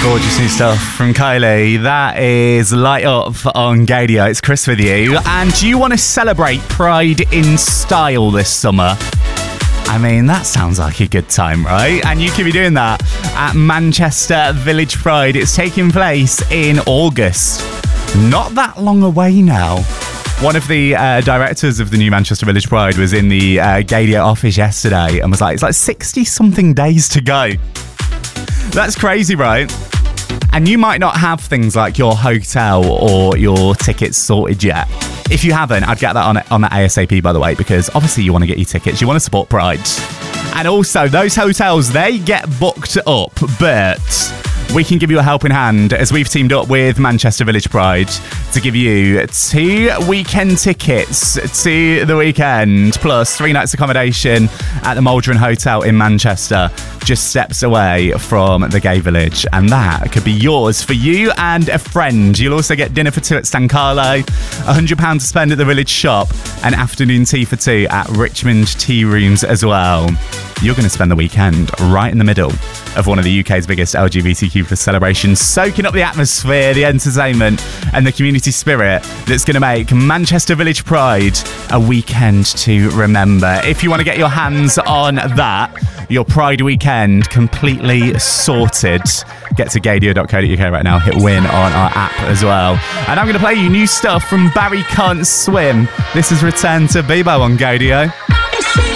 Gorgeous new stuff from Kylie. That is Light Up on Gadio. It's Chris with you. And do you want to celebrate Pride in style this summer? I mean, that sounds like a good time, right? And you could be doing that at Manchester Village Pride. It's taking place in August. Not that long away now. One of the directors of the new Manchester Village Pride was in the Gadio office yesterday and was like, it's like 60-something days to go. That's crazy, right? And you might not have things like your hotel or your tickets sorted yet. If you haven't, I'd get that on the ASAP, by the way, because obviously you want to get your tickets. You want to support Pride. And also, those hotels, they get booked up, but we can give you a helping hand as we've teamed up with Manchester Village Pride to give you 2 weekend tickets to the weekend, plus 3 nights accommodation at the Maldron Hotel in Manchester, just steps away from the Gay Village. And that could be yours for you and a friend. You'll also get dinner for 2 at San Carlo, £100 to spend at the Village Shop, and afternoon tea for 2 at Richmond Tea Rooms as well. You're going to spend the weekend right in the middle of one of the UK's biggest LGBTQ+ celebrations, soaking up the atmosphere, the entertainment, and the community spirit that's going to make Manchester Village Pride a weekend to remember. If you want to get your hands on that, your Pride weekend completely sorted, get to gadio.co.uk right now, hit win on our app as well. And I'm going to play you new stuff from Barry Can't Swim. This is Return to Bebo on Gadio.